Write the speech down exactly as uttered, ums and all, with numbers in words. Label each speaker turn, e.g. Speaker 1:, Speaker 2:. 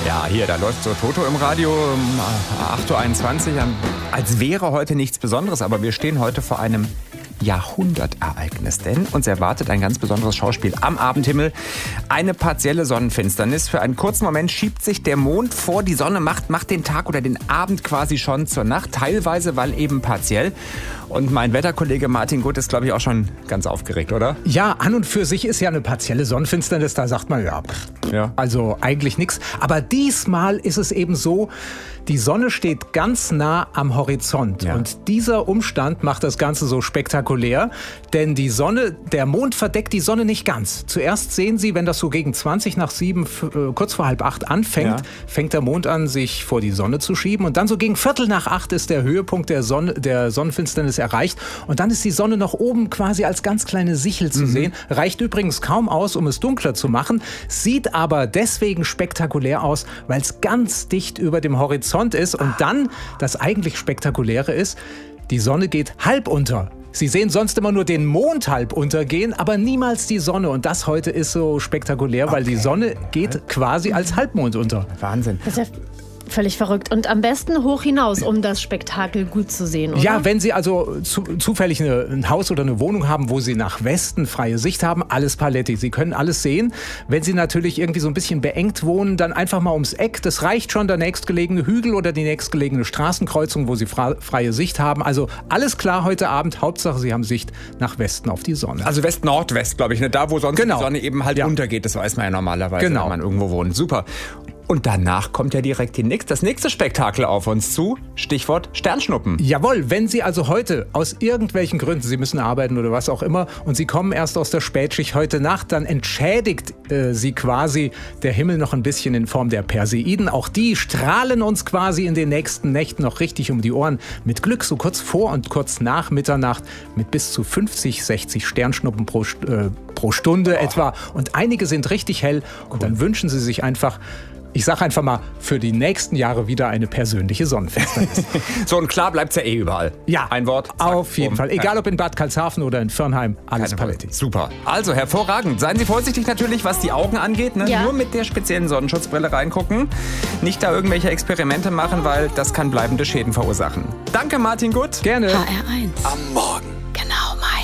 Speaker 1: Ja, hier, da läuft so Toto im Radio um acht Uhr einundzwanzig, als wäre heute nichts Besonderes, aber wir stehen heute vor einem Jahrhundertereignis, denn uns erwartet ein ganz besonderes Schauspiel am Abendhimmel. Eine partielle Sonnenfinsternis. Für einen kurzen Moment schiebt sich der Mond vor die Sonne, macht, macht den Tag oder den Abend quasi schon zur Nacht, teilweise, weil eben partiell. Und mein Wetterkollege Martin Gutt ist, glaube ich, auch schon ganz aufgeregt, oder?
Speaker 2: Ja, an und für sich ist ja eine partielle Sonnenfinsternis, da sagt man ja, pff, ja. also eigentlich nichts. Aber diesmal ist es eben so, die Sonne steht ganz nah am Horizont. Ja. Und dieser Umstand macht das Ganze so spektakulär, denn die Sonne, der Mond verdeckt die Sonne nicht ganz. Zuerst sehen Sie, wenn das so gegen zwanzig nach sieben, äh, kurz vor halb acht anfängt, ja. fängt der Mond an, sich vor die Sonne zu schieben. Und dann so gegen Viertel nach acht ist der Höhepunkt der, Sonne, der Sonnenfinsternis erreicht. Und dann ist die Sonne noch oben quasi als ganz kleine Sichel zu mhm. sehen. Reicht übrigens kaum aus, um es dunkler zu machen. Sieht aber deswegen spektakulär aus, weil es ganz dicht über dem Horizont ist. Und dann, das eigentlich Spektakuläre ist, die Sonne geht halb unter. Sie sehen sonst immer nur den Mond halb untergehen, aber niemals die Sonne. Und das heute ist so spektakulär, okay. weil die Sonne geht quasi als Halbmond unter.
Speaker 1: Wahnsinn.
Speaker 3: Das ist ja völlig verrückt. Und am besten hoch hinaus, um das Spektakel gut zu sehen, oder?
Speaker 2: Ja, wenn Sie also zu, zufällig eine, ein Haus oder eine Wohnung haben, wo Sie nach Westen freie Sicht haben, alles Paletti. Sie können alles sehen. Wenn Sie natürlich irgendwie so ein bisschen beengt wohnen, dann einfach mal ums Eck. Das reicht schon, der nächstgelegene Hügel oder die nächstgelegene Straßenkreuzung, wo Sie fra- freie Sicht haben. Also alles klar heute Abend. Hauptsache, Sie haben Sicht nach Westen auf die Sonne.
Speaker 1: Also West-Nordwest, glaube ich. Ne? Da, wo sonst
Speaker 2: genau.
Speaker 1: die Sonne eben halt ja. untergeht. Das weiß man ja normalerweise, genau. wenn man irgendwo wohnt. Super. Und danach kommt ja direkt die nächste, das nächste Spektakel auf uns zu. Stichwort Sternschnuppen.
Speaker 2: Jawohl, wenn Sie also heute aus irgendwelchen Gründen, Sie müssen arbeiten oder was auch immer, und Sie kommen erst aus der Spätschicht heute Nacht, dann entschädigt äh, Sie quasi der Himmel noch ein bisschen in Form der Perseiden. Auch die strahlen uns quasi in den nächsten Nächten noch richtig um die Ohren. Mit Glück so kurz vor und kurz nach Mitternacht mit bis zu fünfzig, sechzig Sternschnuppen pro, äh, pro Stunde oh. etwa. Und einige sind richtig hell. Und cool. dann wünschen Sie sich einfach, ich sage einfach mal, für die nächsten Jahre wieder eine persönliche Sonnenfinsternis.
Speaker 1: So, und klar bleibt's ja eh überall.
Speaker 2: Ja,
Speaker 1: ein Wort. Zack,
Speaker 2: auf jeden
Speaker 1: um,
Speaker 2: Fall. Egal ob in Bad Karlshafen oder in Firnheim, alles Paletti.
Speaker 1: Super. Also, hervorragend. Seien Sie vorsichtig natürlich, was die Augen angeht. Ne? Ja. Nur mit der speziellen Sonnenschutzbrille reingucken. Nicht da irgendwelche Experimente machen, weil das kann bleibende Schäden verursachen. Danke, Martin Gutt.
Speaker 2: Gerne.
Speaker 3: H R eins.
Speaker 4: Am Morgen.